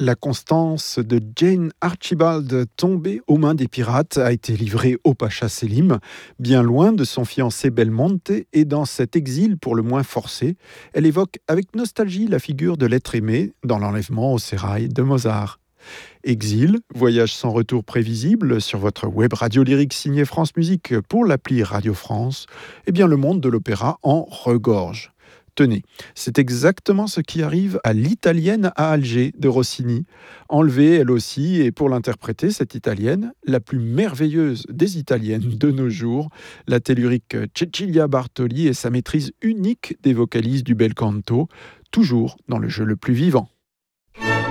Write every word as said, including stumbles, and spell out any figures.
La Constance de Jane Archibald, tombée aux mains des pirates, a été livrée au Pacha Selim, bien loin de son fiancé Belmonte, et dans cet exil pour le moins forcé, elle évoque avec nostalgie la figure de l'être aimé dans l'enlèvement au sérail de Mozart. Exil, voyage sans retour prévisible sur votre web radio lyrique signée France Musique pour l'appli Radio France, eh bien le monde de l'opéra en regorge. Tenez, c'est exactement ce qui arrive à l'Italienne à Alger de Rossini. Enlevée elle aussi, et pour l'interpréter, cette Italienne, la plus merveilleuse des Italiennes de nos jours, la tellurique Cecilia Bartoli et sa maîtrise unique des vocalises du bel canto, toujours dans le jeu le plus vivant.